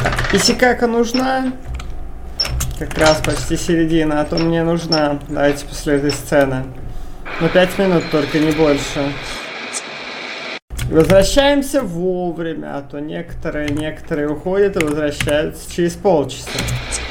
Исикака нужна? Как раз почти середина, а то мне нужна. Давайте после этой сцены. Но 5 минут только, не больше. Возвращаемся вовремя, а то некоторые уходят и возвращаются через полчаса.